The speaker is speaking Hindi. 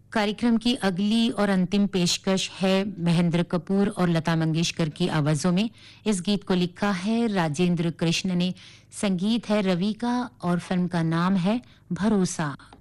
कार्यक्रम की अगली और अंतिम पेशकश है महेंद्र कपूर और लता मंगेशकर की आवाजों में। इस गीत को लिखा है राजेंद्र कृष्ण ने, संगीत है रवि का और फिल्म का नाम है भरोसा।